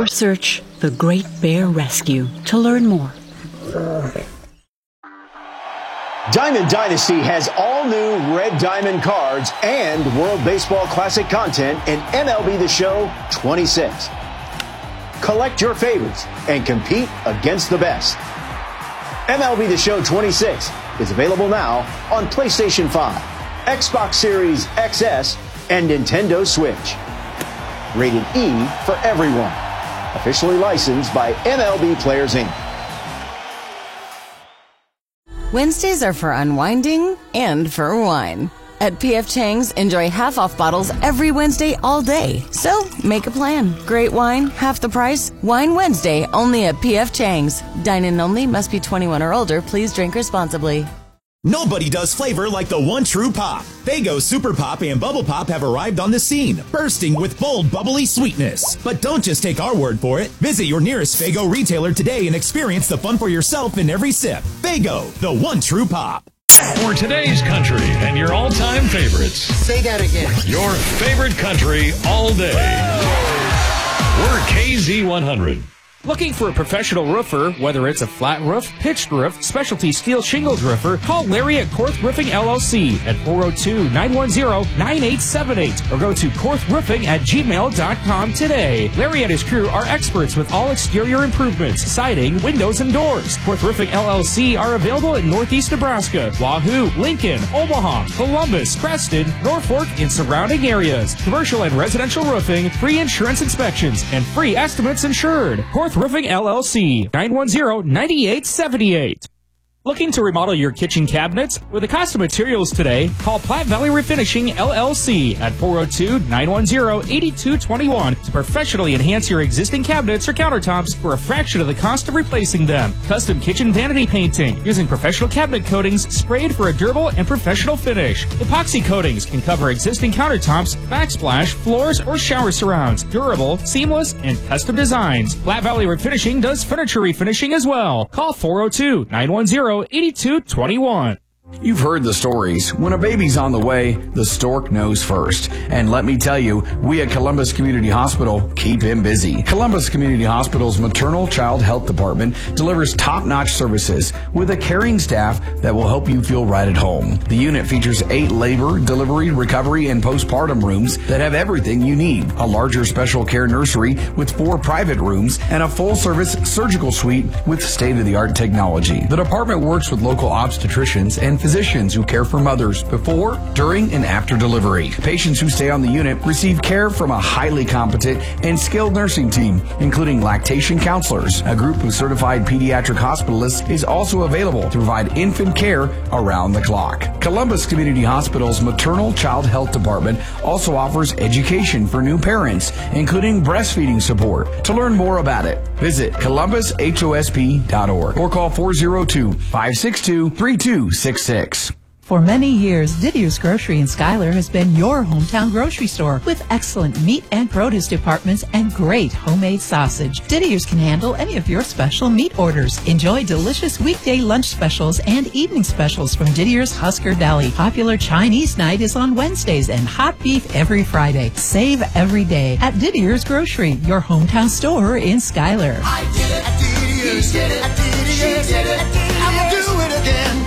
or search the Great Bear Rescue to learn more. Diamond Dynasty has all new Red Diamond cards and World Baseball Classic content in MLB The Show 26. Collect your favorites and compete against the best. MLB The Show 26 is available now on PlayStation 5, Xbox Series XS, and Nintendo Switch. Rated E for everyone. Officially licensed by MLB Players Inc. Wednesdays are for unwinding and for wine. At P.F. Chang's, enjoy half-off bottles every Wednesday all day. So, make a plan. Great wine, half the price. Wine Wednesday, only at P.F. Chang's. Dine-in only, must be 21 or older. Please drink responsibly. Nobody does flavor like the one true pop. Faygo Super Pop and Bubble Pop have arrived on the scene, bursting with bold, bubbly sweetness. But don't just take our word for it. Visit your nearest Faygo retailer today and experience the fun for yourself in every sip. Faygo, the one true pop. For today's country and your all-time favorites. Say that again. Your favorite country all day. We're KZ100. Looking for a professional roofer, whether it's a flat roof, pitched roof, specialty steel shingles roofer, call Larry at Korth Roofing LLC at 402-910-9878 or go to korthroofing@gmail.com today. Larry and his crew are experts with all exterior improvements, siding, windows, and doors. Korth Roofing LLC are available in Northeast Nebraska, Wahoo, Lincoln, Omaha, Columbus, Creston, Norfolk, and surrounding areas. Commercial and residential roofing, free insurance inspections, and free estimates insured. Korth Roofing LLC, 910-9878. Looking to remodel your kitchen cabinets? With the cost of materials today, call Platte Valley Refinishing LLC at 402-910-8221 to professionally enhance your existing cabinets or countertops for a fraction of the cost of replacing them. Custom kitchen vanity painting using professional cabinet coatings sprayed for a durable and professional finish. Epoxy coatings can cover existing countertops, backsplash, floors, or shower surrounds. Durable, seamless, and custom designs. Platte Valley Refinishing does furniture refinishing as well. Call 402-910-8221. You've heard the stories. When a baby's on the way, the stork knows first. And let me tell you, we at Columbus Community Hospital keep him busy. Columbus Community Hospital's Maternal Child Health Department delivers top-notch services with a caring staff that will help you feel right at home. The unit features 8 labor, delivery, recovery, and postpartum rooms that have everything you need. A larger special care nursery with 4 private rooms and a full-service surgical suite with state-of-the-art technology. The department works with local obstetricians and physicians who care for mothers before, during, and after delivery. Patients who stay on the unit receive care from a highly competent and skilled nursing team, including lactation counselors. A group of certified pediatric hospitalists is also available to provide infant care around the clock. Columbus Community Hospital's Maternal Child Health Department also offers education for new parents, including breastfeeding support. To learn more about it, visit columbusHOSP.org or call 402-562-3266. For many years, Didier's Grocery in Schuyler has been your hometown grocery store with excellent meat and produce departments and great homemade sausage. Didier's can handle any of your special meat orders. Enjoy delicious weekday lunch specials and evening specials from Didier's Husker Deli. Popular Chinese night is on Wednesdays and hot beef every Friday. Save every day at Didier's Grocery, your hometown store in Schuyler. I did it at Didier's. Did it at Didier's. She did it at Didier's. I'm gonna do it again.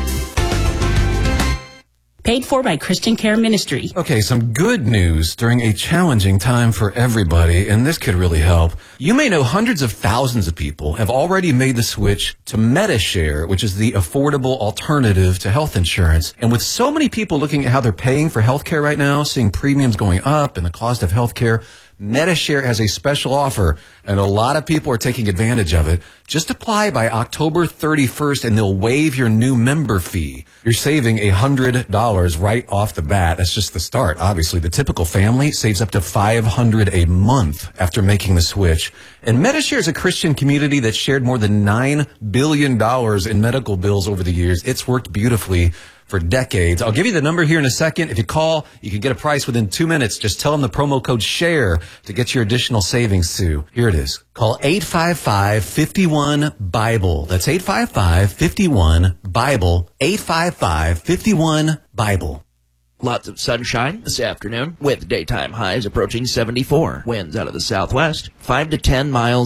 Paid for by Christian Care Ministry. Okay, some good news during a challenging time for everybody, and this could really help. You may know hundreds of thousands of people have already made the switch to MediShare, which is the affordable alternative to health insurance. And with so many people looking at how they're paying for healthcare right now, seeing premiums going up and the cost of healthcare, MediShare has a special offer, and a lot of people are taking advantage of it. Just apply by October 31st, and they'll waive your new member fee. You're saving $100 right off the bat. That's just the start. Obviously, the typical family saves up to $500 a month after making the switch. And MediShare is a Christian community that shared more than $9 billion in medical bills over the years. It's worked beautifully for decades. I'll give you the number here in a second. If you call, you can get a price within 2 minutes. Just tell them the promo code SHARE to get your additional savings too. Here it is. Call 855-51-BIBLE. That's 855-51-BIBLE. 855-51-BIBLE. Lots of sunshine this afternoon with daytime highs approaching 74. Winds out of the southwest, 5 to 10 miles